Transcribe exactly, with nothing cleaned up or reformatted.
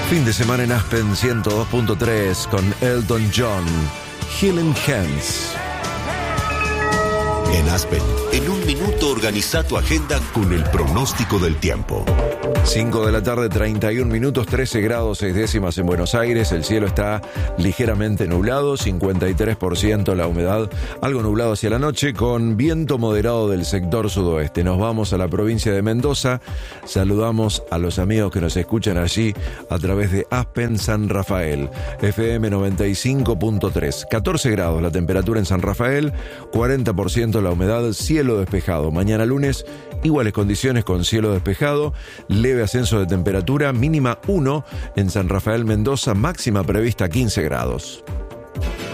Fin de semana en Aspen ciento dos punto tres con Elton John, Healing Hands. En Aspen, en un minuto organiza tu agenda con el pronóstico del tiempo. cinco de la tarde, treinta y un minutos, trece grados seis décimas en Buenos Aires. El cielo está ligeramente nublado, cincuenta y tres por ciento la humedad, algo nublado hacia la noche, con viento moderado del sector sudoeste. Nos vamos a la provincia de Mendoza. Saludamos a los amigos que nos escuchan allí a través de Aspen San Rafael, F M noventa y cinco punto tres. catorce grados la temperatura en San Rafael, cuarenta por ciento la humedad, cielo despejado. Mañana lunes, iguales condiciones con cielo despejado, leve ascenso de temperatura, mínima uno en San Rafael, Mendoza, máxima prevista quince grados.